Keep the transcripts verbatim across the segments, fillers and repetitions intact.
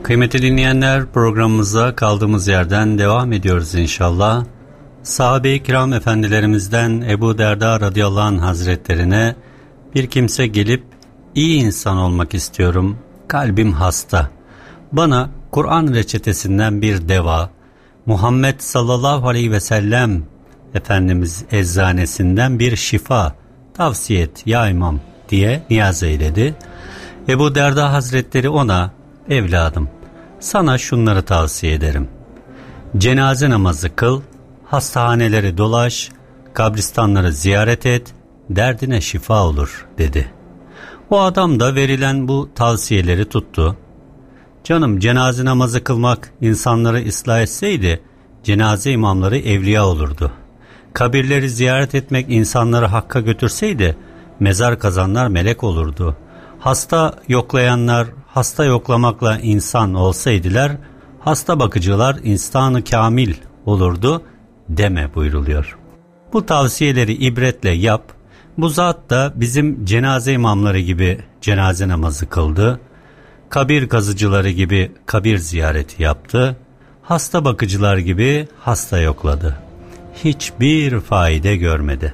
Kıymetli dinleyenler, programımıza kaldığımız yerden devam ediyoruz inşallah. Sahabe-i kiram efendilerimizden Ebu Derda radıyallahu anh hazretlerine bir kimse gelip iyi insan olmak istiyorum, kalbim hasta, bana Kur'an reçetesinden bir deva, Muhammed sallallahu aleyhi ve sellem Efendimiz eczanesinden bir şifa tavsiye et ya imam diye niyaz eyledi. Ebu Derda hazretleri ona, evladım sana şunları tavsiye ederim. Cenaze namazı kıl, hastahaneleri dolaş, kabristanları ziyaret et, derdine şifa olur dedi. O adam da verilen bu tavsiyeleri tuttu. Canım, cenaze namazı kılmak insanları ıslah etseydi cenaze imamları evliya olurdu. Kabirleri ziyaret etmek insanları hakka götürseydi mezar kazanlar melek olurdu. Hasta yoklayanlar hasta yoklamakla insan olsaydılar hasta bakıcılar insanı kamil olurdu deme buyruluyor. Bu tavsiyeleri ibretle yap. Bu zat da bizim cenaze imamları gibi cenaze namazı kıldı. Kabir kazıcıları gibi kabir ziyareti yaptı. Hasta bakıcılar gibi hasta yokladı. Hiçbir faide görmedi.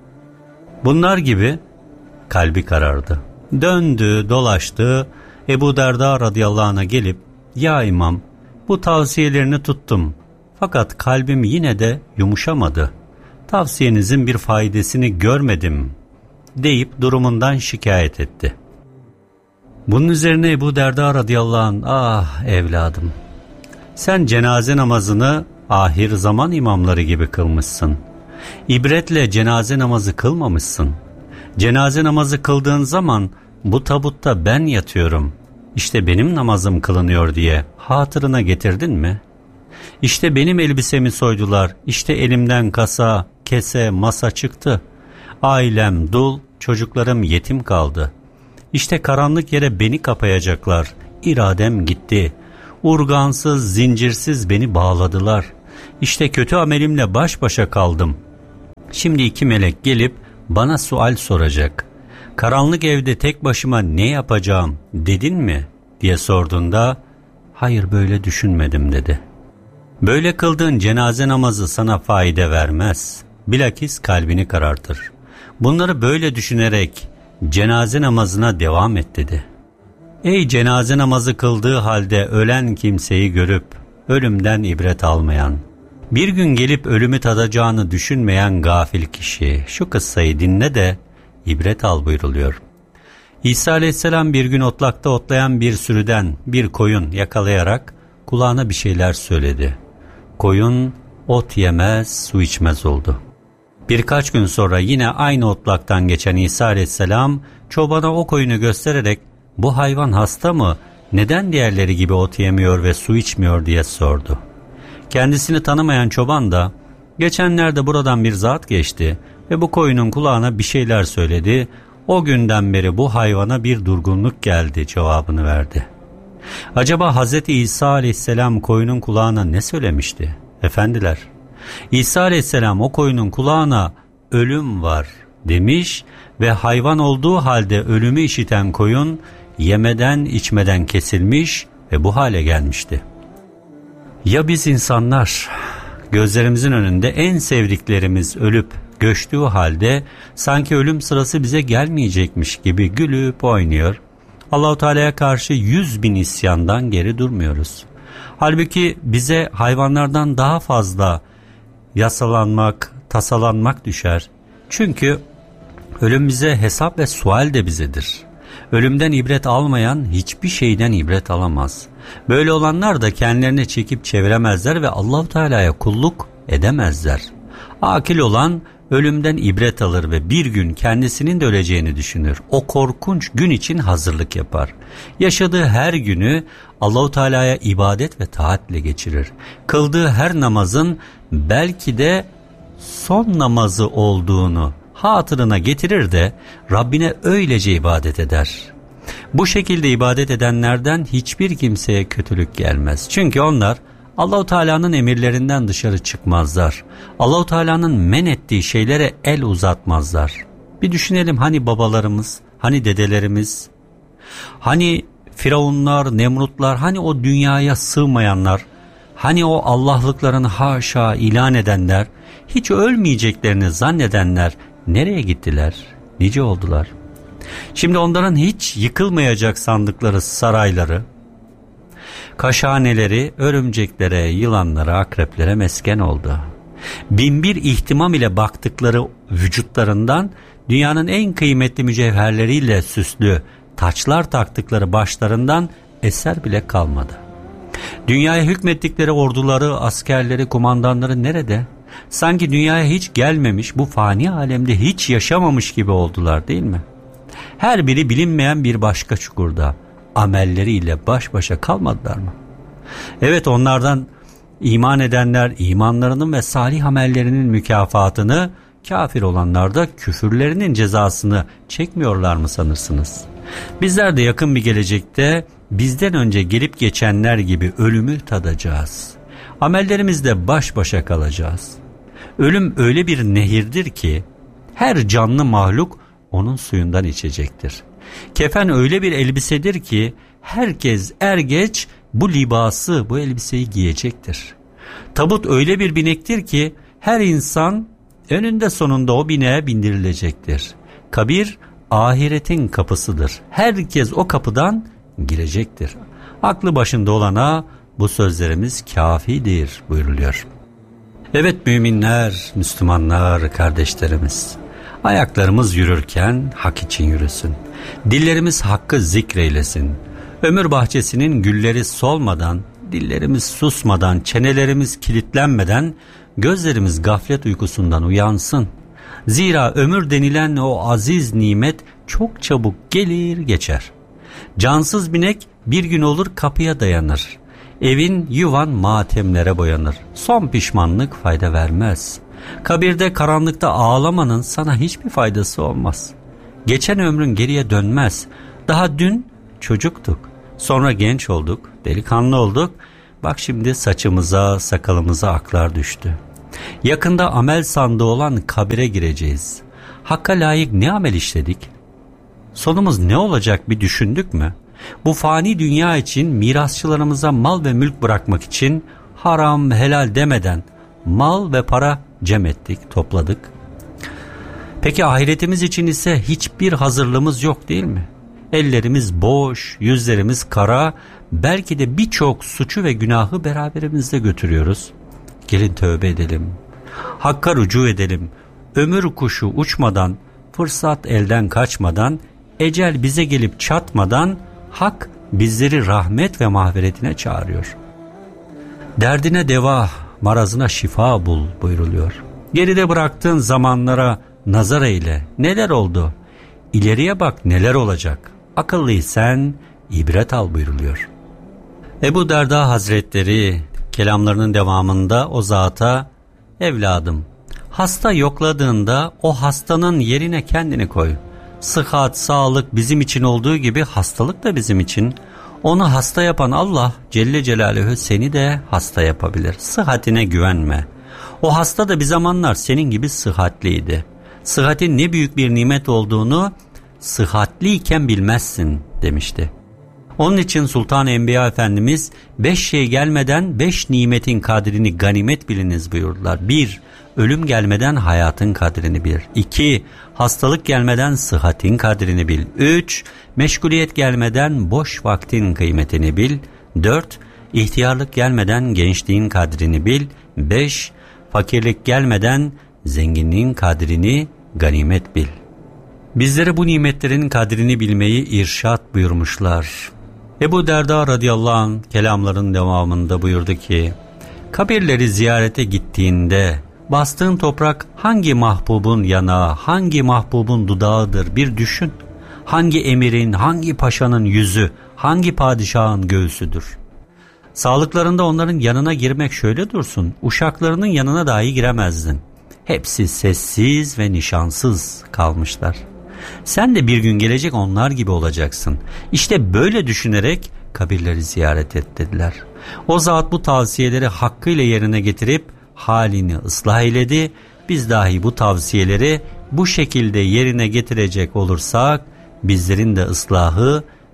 Bunlar gibi kalbi karardı. Döndü, dolaştı. Ebu Derda radıyallahu anh'a gelip, ya imam, bu tavsiyelerini tuttum. Fakat kalbim yine de yumuşamadı. Tavsiyenizin bir faydasını görmedim deyip durumundan şikayet etti. Bunun üzerine Ebu Derda radıyallahu anh, ah evladım, sen cenaze namazını ahir zaman imamları gibi kılmışsın. İbretle cenaze namazı kılmamışsın. Cenaze namazı kıldığın zaman bu tabutta ben yatıyorum, İşte benim namazım kılınıyor diye hatırına getirdin mi? İşte benim elbisemi soydular, işte elimden kasa, kese, masa çıktı. Ailem dul, çocuklarım yetim kaldı. İşte karanlık yere beni kapayacaklar, iradem gitti. Urgansız, zincirsiz beni bağladılar. İşte kötü amelimle baş başa kaldım. Şimdi iki melek gelip bana sual soracak. Karanlık evde tek başıma ne yapacağım dedin mi diye sorduğunda, hayır böyle düşünmedim dedi. Böyle kıldığın cenaze namazı sana faide vermez. Bilakis kalbini karartır. Bunları böyle düşünerek cenaze namazına devam et dedi. Ey cenaze namazı kıldığı halde ölen kimseyi görüp ölümden ibret almayan, bir gün gelip ölümü tadacağını düşünmeyen gafil kişi, şu kıssayı dinle de ibret al buyruluyor. İsa aleyhisselam bir gün otlakta otlayan bir sürüden bir koyun yakalayarak kulağına bir şeyler söyledi. Koyun ot yemez, su içmez oldu. Birkaç gün sonra yine aynı otlaktan geçen İsa aleyhisselam çobana o koyunu göstererek, bu hayvan hasta mı, neden diğerleri gibi ot yemiyor ve su içmiyor diye sordu. Kendisini tanımayan çoban da, geçenlerde buradan bir zat geçti ve bu koyunun kulağına bir şeyler söyledi. O günden beri bu hayvana bir durgunluk geldi cevabını verdi. Acaba Hazreti İsa aleyhisselam koyunun kulağına ne söylemişti? Efendiler, İsa aleyhisselam o koyunun kulağına ölüm var demiş ve hayvan olduğu halde ölümü işiten koyun yemeden içmeden kesilmiş ve bu hale gelmişti. Ya biz insanlar gözlerimizin önünde en sevdiklerimiz ölüp göçtüğü halde sanki ölüm sırası bize gelmeyecekmiş gibi gülüp oynuyor, Allah-u Teala'ya karşı yüz bin isyandan geri durmuyoruz. Halbuki bize hayvanlardan daha fazla yasalanmak, tasalanmak düşer. Çünkü ölüm bize hesap ve sual de bizedir. Ölümden ibret almayan hiçbir şeyden ibret alamaz. Böyle olanlar da kendilerini çekip çeviremezler ve Allah-u Teala'ya kulluk edemezler. Akil olan ölümden ibret alır ve bir gün kendisinin de öleceğini düşünür. O korkunç gün için hazırlık yapar. Yaşadığı her günü Allah-u Teala'ya ibadet ve taatle geçirir. Kıldığı her namazın belki de son namazı olduğunu hatırına getirir de Rabbine öylece ibadet eder. Bu şekilde ibadet edenlerden hiçbir kimseye kötülük gelmez. Çünkü onlar Allah-u Teala'nın emirlerinden dışarı çıkmazlar. Allah-u Teala'nın men ettiği şeylere el uzatmazlar. Bir düşünelim, hani babalarımız, hani dedelerimiz, hani Firavunlar, Nemrutlar, hani o dünyaya sığmayanlar, hani o Allah'lıklarını haşa ilan edenler, hiç ölmeyeceklerini zannedenler nereye gittiler, nice oldular. Şimdi onların hiç yıkılmayacak sandıkları sarayları, kaşhaneleri örümceklere, yılanlara, akreplere mesken oldu. Binbir ihtimam ile baktıkları vücutlarından dünyanın en kıymetli mücevherleriyle süslü taçlar taktıkları başlarından eser bile kalmadı. Dünyaya hükmettikleri orduları, askerleri, kumandanları nerede? Sanki dünyaya hiç gelmemiş, bu fani alemde hiç yaşamamış gibi oldular, değil mi? Her biri bilinmeyen bir başka çukurda amelleriyle baş başa kalmadılar mı? Evet, onlardan iman edenler imanlarının ve salih amellerinin mükafatını, kafir olanlar da küfürlerinin cezasını çekmiyorlar mı sanırsınız? Bizler de yakın bir gelecekte bizden önce gelip geçenler gibi ölümü tadacağız. Amellerimizle baş başa kalacağız. Ölüm öyle bir nehirdir ki her canlı mahluk onun suyundan içecektir. Kefen öyle bir elbisedir ki herkes er geç bu libası, bu elbiseyi giyecektir. Tabut öyle bir binektir ki her insan önünde sonunda o bineğe bindirilecektir. Kabir ahiretin kapısıdır. Herkes o kapıdan girecektir. Aklı başında olana bu sözlerimiz kafidir buyuruluyor. Evet müminler, Müslümanlar, kardeşlerimiz, ayaklarımız yürürken hak için yürüsün. Dillerimiz hakkı zikreylesin. Ömür bahçesinin gülleri solmadan, dillerimiz susmadan, çenelerimiz kilitlenmeden, gözlerimiz gaflet uykusundan uyansın. Zira ömür denilen o aziz nimet çok çabuk gelir geçer. Cansız binek bir gün olur kapıya dayanır. Evin, yuvan matemlere boyanır. Son pişmanlık fayda vermez. Kabirde karanlıkta ağlamanın sana hiçbir faydası olmaz. Geçen ömrün geriye dönmez. Daha dün çocuktuk. Sonra genç olduk, delikanlı olduk. Bak şimdi saçımıza, sakalımıza aklar düştü. Yakında amel sandığı olan kabire gireceğiz. Hakka layık ne amel işledik? Sonumuz ne olacak bir düşündük mü? Bu fani dünya için mirasçılarımıza mal ve mülk bırakmak için haram helal demeden mal ve para cem ettik, topladık. Peki ahiretimiz için ise hiçbir hazırlığımız yok değil mi? Ellerimiz boş, yüzlerimiz kara, belki de birçok suçu ve günahı beraberimizde götürüyoruz. Gelin tövbe edelim, Hakk'a rücu edelim. Ömür kuşu uçmadan, fırsat elden kaçmadan, ecel bize gelip çatmadan Hak bizleri rahmet ve mağfiretine çağırıyor. Derdine deva, marazına şifa bul buyuruluyor. Geride bıraktığın zamanlara nazar eyle. Neler oldu? İleriye bak neler olacak? Akıllıysen ibret al buyuruluyor. Ebu Derda Hazretleri kelamlarının devamında o zata, evladım, hasta yokladığında o hastanın yerine kendini koy. Sıhhat, sağlık bizim için olduğu gibi hastalık da bizim için. Onu hasta yapan Allah Celle Celaluhu seni de hasta yapabilir. Sıhhatine güvenme. O hasta da bir zamanlar senin gibi sıhhatliydi. Sıhhatin ne büyük bir nimet olduğunu sıhhatliyken bilmezsin demişti. Onun için Sultan-ı Enbiya Efendimiz beş şey gelmeden beş nimetin kadrini ganimet biliniz buyurdular. Bir, ölüm gelmeden hayatın kadrini bil. İki, hastalık gelmeden sıhhatin kadrini bil. Üç, meşguliyet gelmeden boş vaktin kıymetini bil. Dört, ihtiyarlık gelmeden gençliğin kadrini bil. Beş, fakirlik gelmeden zenginliğin kadrini ganimet bil. Bizlere bu nimetlerin kadrini bilmeyi irşat buyurmuşlar. Ebu Derda radıyallahu anh kelamların devamında buyurdu ki, kabirleri ziyarete gittiğinde bastığın toprak hangi mahbubun yanağı, hangi mahbubun dudağıdır bir düşün. Hangi emirin, hangi paşanın yüzü, hangi padişahın göğsüdür. Sağlıklarında onların yanına girmek şöyle dursun, uşaklarının yanına dahi giremezdin. Hepsi sessiz ve nişansız kalmışlar. Sen de bir gün gelecek onlar gibi olacaksın. İşte böyle düşünerek kabirleri ziyaret et dediler. O zat bu tavsiyeleri hakkıyla yerine getirip halini ıslah eyledi. Biz dahi bu tavsiyeleri bu şekilde yerine getirecek olursak bizlerin de ıslahı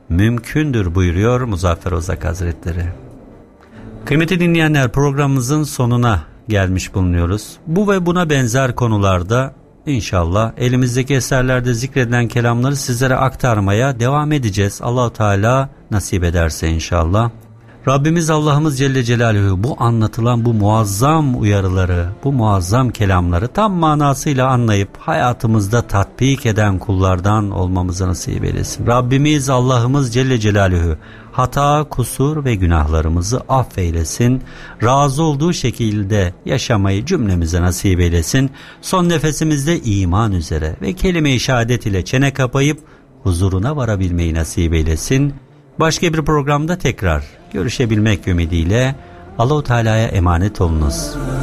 mümkündür buyuruyor Muzaffer Ozak Hazretleri. Kıymetli dinleyenler, programımızın sonuna gelmiş bulunuyoruz. Bu ve buna benzer konularda İnşallah elimizdeki eserlerde zikredilen kelamları sizlere aktarmaya devam edeceğiz. Allah-u Teala nasip ederse inşallah. Rabbimiz Allah'ımız Celle Celaluhu bu anlatılan bu muazzam uyarıları, bu muazzam kelamları tam manasıyla anlayıp hayatımızda tatbik eden kullardan olmamızı nasip eylesin. Rabbimiz Allah'ımız Celle Celaluhu hata, kusur ve günahlarımızı affeylesin. Razı olduğu şekilde yaşamayı cümlemize nasip eylesin. Son nefesimizde iman üzere ve kelime-i şehadet ile çene kapayıp huzuruna varabilmeyi nasip eylesin. Başka bir programda tekrar görüşebilmek ümidiyle Allah-u Teala'ya emanet olunuz.